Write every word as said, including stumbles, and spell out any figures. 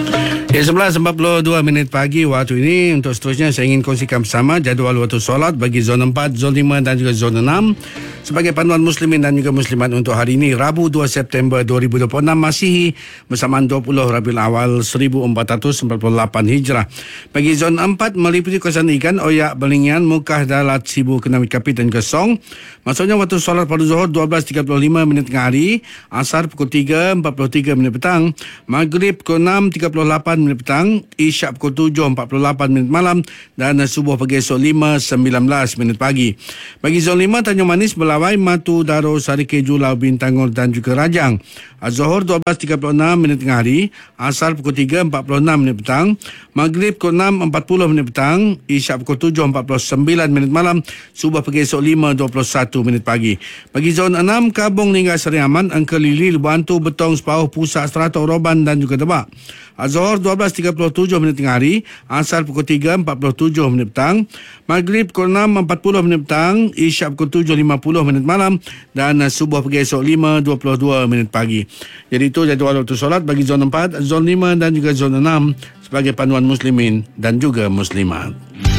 Ya, sebelas empat puluh dua minit pagi waktu ini. Untuk seterusnya saya ingin kongsikan bersama jadual waktu solat bagi zon empat, zon lima dan juga zon enam sebagai panduan muslimin dan juga muslimat untuk hari ini, Rabu dua September dua ribu dua puluh enam Masihi, bersamaan dua puluh Rabiul Awal seribu empat ratus empat puluh lapan Hijrah. Bagi zon empat meliputi kawasan ikan, Oyak, Belingian, Mukah, Dalat, Sibu, Kenami Kapit dan Kesong. Maksudnya waktu solat pada Zuhur dua belas tiga puluh lima minit tengah hari, Asar pukul tiga empat puluh tiga minit petang, Maghrib pukul enam tiga puluh lapan minit petang, Isyak pukul tujuh empat puluh lapan minit malam dan subuh pagi esok lima sembilan belas minit pagi. Bagi zon lima, Tanjung Manis, Melawai, Matu, Daro, Sari Keju, Lau, Bintangor dan juga Rajang. Az-Zuhur dua belas tiga puluh enam minit tengah hari, Asar pukul tiga empat puluh enam minit petang, Maghrib pukul enam empat puluh minit petang, Isyak pukul tujuh empat puluh sembilan minit malam, subuh pagi esok lima dua puluh satu minit pagi. Bagi zon enam, Kabung hingga Seri Aman, Angka Lili, Bantu, Betong, Sepauh, Pusat, Serata, Roban dan juga Debak. Az-Zuhur dua belas tiga puluh tujuh minit tengah hari, Asar pukul tiga empat puluh tujuh minit petang, Maghrib pukul enam empat puluh minit petang, Isyak pukul tujuh lima puluh minit malam dan subuh pagi esok lima dua puluh dua minit pagi. Jadi itu jadual waktu solat bagi zon empat, zon lima dan juga zon enam sebagai panduan muslimin dan juga muslimat.